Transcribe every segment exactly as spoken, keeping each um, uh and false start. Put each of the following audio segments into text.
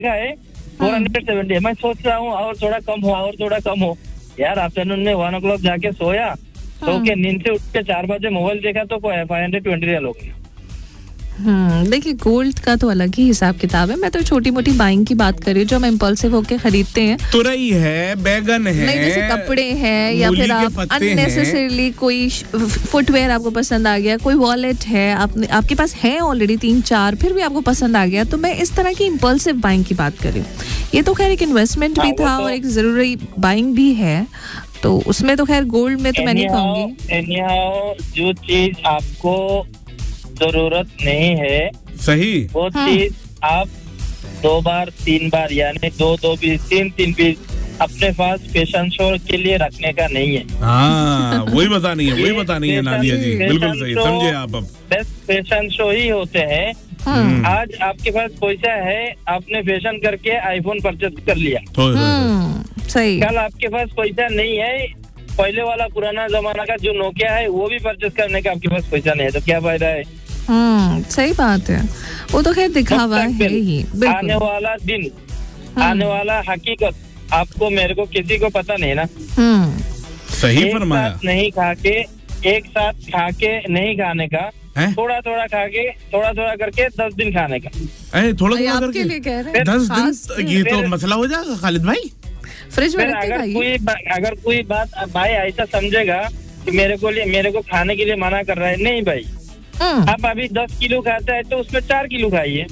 है four hundred seventy. मैं सोच रहा हूँ और थोड़ा कम हो और थोड़ा कम हो यार। आफ्टरनून में वन ओ क्लॉक जाके सोया, सो के नींद से उठ के चार बजे मोबाइल देखा तो फाइव हंड्रेड ट्वेंटी रियल हो गया। हम्म देखिए, गोल्ड का तो अलग ही हिसाब किताब है। मैं तो छोटी मोटी बाइंग की बात कर रही हूँ जो हम इम्पल्सिव होके खरीदते हैं। तुरई है, बैगन है, नहीं जैसे कपड़े हैं या फिर आप अननेसेसरीली कोई फुटवेयर आपको पसंद आ गया, कोई वॉलेट है आपने आपके पास है ऑलरेडी तीन चार, फिर भी आपको पसंद आ गया, तो मैं इस तरह की इम्पल्सिव बाइंग की बात कर रही हूँ। ये तो खैर एक इन्वेस्टमेंट भी था और एक जरूरी बाइंग भी है, तो उसमें तो खैर गोल्ड में तो मैं नहीं कहूँगी। जो चीज आपको जरूरत नहीं है सही वो चीज आप दो बार तीन बार यानी दो दो पीस तीन तीन पीस अपने पास फैशन शो के लिए रखने का नहीं है। हाँ वही बतानी है वही बतानी है नादिया जी, बिल्कुल सही समझे आप। अब बेस्ट फैशन शो ही होते हैं। आज आपके पास पैसा है, आपने फैशन करके आईफोन परचेज कर लिया, सही। कल आपके पास पैसा नहीं है, पहले वाला पुराना जमाना का जो नोकिया है वो भी परचेज करने का आपके पास पैसा नहीं है, तो क्या फायदा है। हम्म सही बात है, वो तो खैर दिखावा है ही। आने वाला दिन, आने वाला हकीकत आपको मेरे को किसी को पता नहीं ना। सही फरमाया। नहीं खा के एक साथ खा के नहीं खाने का, थोड़ा थोड़ा खा के थोड़ा थोड़ा करके दस दिन खाने का। अरे थोड़ा थोड़ा करके दस दिन, ये तो मसला हो जाएगा खालिद भाई। फ्रिज में अगर कोई अगर कोई बात भाई ऐसा समझेगा कि मेरे को लिए मेरे को खाने के लिए मना कर रहा है, नहीं भाई आप अभी दस किलो खाता है तो उसमें चार किलो खाइए।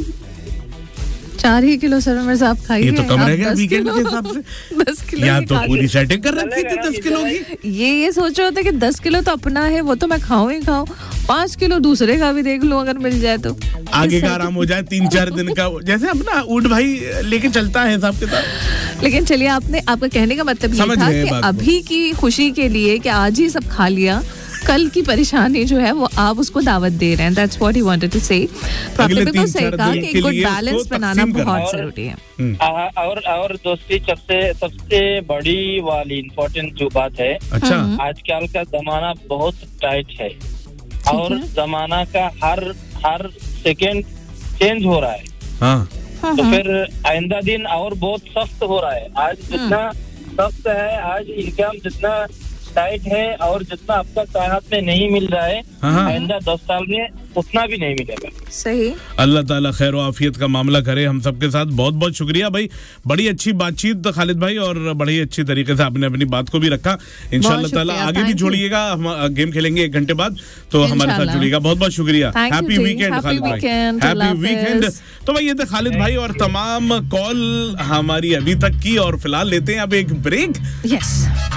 चार ही किलो सर मेरे साहब खाइए, ये तो कम रह गया वीकेंड के हिसाब से। दस किलो या तो पूरी सेटिंग कर रखी थी दस किलो की। ये ये सोच रहे होते कि दस किलो तो अपना है, वो तो मैं खाऊं ही खाऊं, पाँच किलो दूसरे का भी देख लूं अगर मिल जाए तो आगे का आराम हो जाए, तीन चार दिन का जैसे अपना ऊँट भाई लेके चलता है हिसाब के साथ। लेकिन चलिए, आपने आपका कहने का मतलब ये था कि अभी की खुशी के लिए कि आज ही सब खा लिया, कल की परेशानी जो है वो आप उसको दावत दे रहे हैं। That's what he wanted to say. तो आपने बिल्कुल सही कहा कि एक गुड बैलेंस बनाना बहुत जरूरी है। और और दोस्ती सबसे सबसे बड़ी वाली इम्पोर्टेंट जो बात है, अच्छा आजकल का जमाना बहुत टाइट है और जमाना का हर हर सेकेंड चेंज हो रहा है। हाँ। तो फिर आइंदा दिन और बहुत सख्त हो रहा है। आज जितना सख्त है, आज इनकम जितना टाइट है और जितना आपका हाथ में नहीं मिल रहा है, आइंदा दस साल में उतना भी नहीं मिलेगा। सही। अल्लाह ताला खैर और आफियत का मामला करे हम सबके साथ। बहुत बहुत शुक्रिया भाई, बड़ी अच्छी बातचीत खालिद भाई, और बड़ी अच्छी तरीके से आपने अपनी बात को भी रखा। इंशाल्लाह ताला आगे भी जोड़िएगा, हम गेम खेलेंगे एक घंटे बाद, तो हमारे साथ जुड़िएगा। बहुत बहुत शुक्रिया। हैप्पी वीकेंड खालिद भाई, हैप्पी वीकेंड। तो भाई ये थे खालिद भाई और तमाम कॉल हमारी अभी तक की, और फिलहाल लेते हैं अब एक ब्रेक। यस,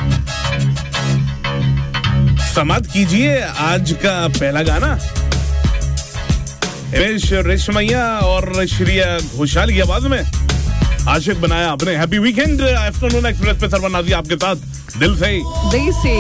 समाप्त कीजिए आज का पहला गाना। रेश रेशमैया और श्रिया घोषाल की आवाज में आशिक बनाया आपने। Happy weekend. आफ्टरनून एक्सप्रेस पे सरवन नाज़ी आपके साथ दिल से।